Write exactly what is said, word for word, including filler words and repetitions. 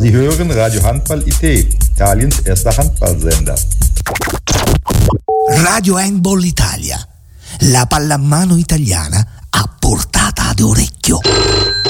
Sie hören Radio Handball I T, Italiens erster Handballsender. Radio Handball Italia, la pallamano italiana a portata d'orecchio.